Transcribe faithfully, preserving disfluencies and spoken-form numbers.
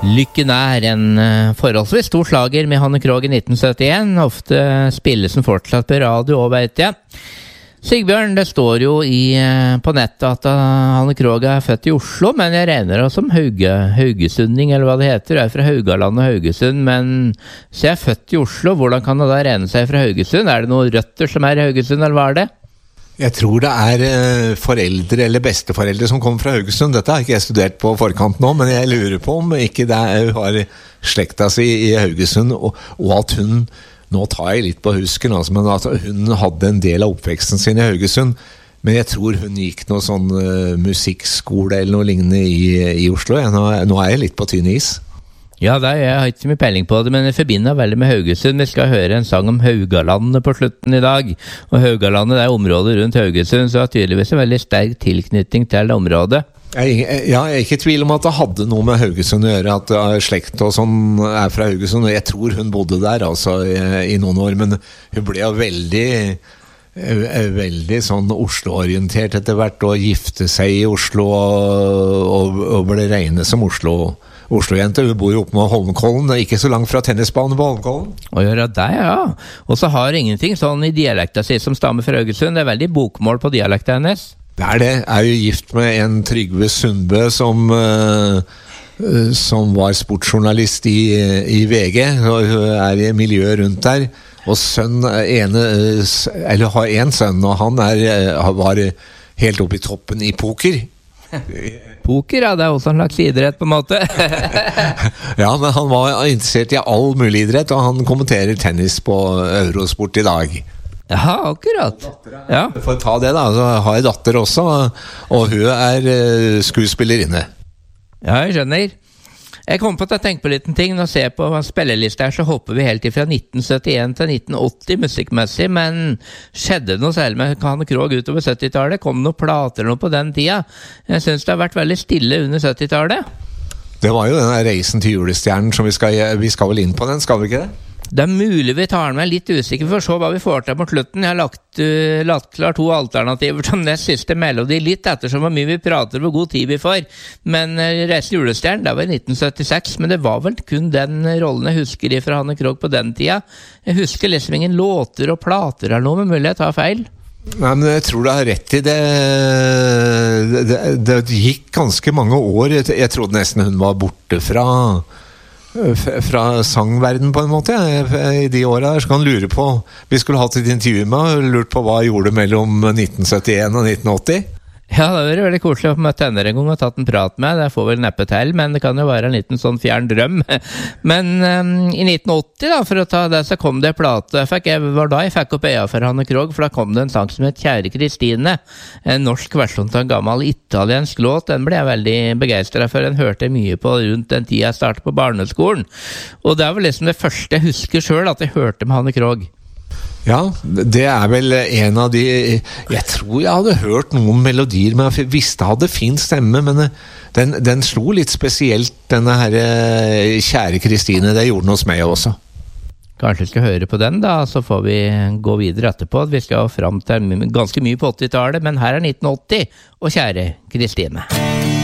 Lykken er en uh, forholdsvis stor slager med Hanne Krogh i nitten syttien. Ofte spilles den fortsatt på radio, og vet jeg. Sigbjørn, det står jo i, uh, på nettet at uh, Hanne Krogh er født i Oslo, men jeg regner det som Hauge, Haugesunding, eller hva det heter. Jeg er fra Haugaland og Haugesund, men så jeg er født i Oslo. Hvordan kan det da regne seg fra Haugesund? Er det noen røtter som er i Haugesund, eller hva er det? Jeg tror det er eh, foreldre eller besteforeldre som kommer fra Haugesund. Dette har ikke jeg studert på forkant nå, men jeg lurer på om ikke det er, har slekta si i Haugesund, og, og at hun, nå tar jeg litt på husken, altså, men at hun hadde en del av oppveksten sin i Haugesund, men jeg tror hun gikk noe sånn uh, musikkskole eller noe lignende i, i Oslo. Ja, nå, nå er jeg litt på tynn is. Ja, da, jeg har ikke så mye peiling på det, men jeg forbinder veldig med Haugesund. Vi skal høre en sang om Haugalandet på slutten i dag. Og Haugalandet er området rundt Haugesund, så det er tydeligvis en veldig sterk tilknytning til det området. Jeg, jeg, jeg er ikke i tvil om at det hadde noe med Haugesund å gjøre, at slekt og sånn er fra Haugesund. Jeg tror hun bodde der altså i, i noen år, men hun ble jo veldig... veldig sånn Oslo-orientert etter hvert, og gifte seg i Oslo og, og, og ble regnet som Oslo Oslo-jente. Hun bor jo oppe med Holmenkollen, ikke så langt fra tennisbanen på Holmenkollen. Og gjør det, ja. Og så har ingenting sånn i dialekta si som stammer fra Haugesund. Det er veldig bokmål på dialekta hennes. Det er det. Er jo gift med en Trygve Sundbø som uh, som var sportsjournalist i, i V G, og hun er i miljøet rundt der. Og sønn ene, eller har en sønn, og han er, var helt oppe i toppen i poker. Poker, ja, det er også en slags idrett på en måte. Ja, men han var interessert i all mulig idrett, og han kommenterer tennis på Eurosport i dag. Ja, akkurat. Ja. For å ta det da, så har jeg datter også, og hun er skuespillerinne. Ja, jeg skjønner. Jeg kom på til å tenke på en liten ting. Når jeg ser på spillelista her, så hopper vi helt fra nitten syttien til nitten åtti musikkmessig, men skjedde det noe særlig med Hanne Krogh utover syttitallet? Kom det noen plater noe på den tida? Jeg synes det har vært veldig stille under syttitallet. Det var jo denne reisen til julestjernen som vi skal, vi skal vel inn på den, skal vi ikke det? Det er mulig vi tar den med litt usikker, for så hva vi får til mot slutten. Jeg har lagt, uh, lagt klar to alternativer til nest siste melodi, litt ettersom hvor mye vi prater og hvor god tid vi får. Men uh, Reisen julestjern, det var i nitten syttiseks, men det var vel kun den rollen jeg husker fra Hanne Krogh på den tida. Jeg husker liksom ingen låter og plater eller noe, men mulig jeg tar feil. Nei, men jeg tror du har rett i det. Det, det, det gikk ganske mange år. Jeg, jeg trodde nesten hun var borte fra... fra sangverden på en måte i de årene der, så kan lure på vi skulle hatt et intervju med og lurt på hva jeg gjorde mellom nitten syttien og nitten åtti. Ja, det var veldig koselig å få møte henne en gang og tatt en prat med. Det får vel neppe til, men det kan jo være en liten sånn fjern drøm. Men um, i nitten åtti da, for å ta det, så kom det plate. Jeg fikk, jeg var da jeg fikk opp øya for Hanne Krogh, for da kom det en sang som het Kjære Kristine, en norsk versjon til en gammel italiensk låt. Den ble jeg veldig begeistret for. Den hørte jeg mye på rundt den tiden jeg startet på barneskolen. Og det er vel liksom det første jeg husker selv, at jeg hørte med Hanne Krogh. Ja, det er vel en av de. Jeg tror jeg hadde hørt noen melodier, men jeg visste jeg hadde fin stemme, men den, den slo litt spesielt, denne her Kjære Kristine. Det gjorde den hos meg også. Kanskje vi skal høre på den da, så får vi gå videre etterpå. Vi skal frem til ganske mye på åttitallet, men her er nitten åtti og Kjære Kristine.